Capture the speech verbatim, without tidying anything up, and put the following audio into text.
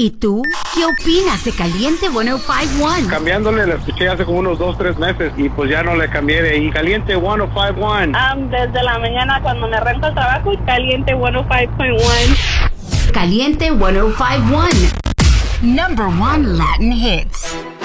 ¿Y tú? ¿Qué opinas de Caliente ciento cincuenta y uno? Cambiándole, la escuché hace como unos dos, tres meses y pues ya no le cambié de ahí. Caliente ciento cincuenta y uno. Um, desde la mañana cuando me arranco el trabajo, Caliente ciento cinco punto uno. Caliente ciento cincuenta y uno. Number one Latin hits.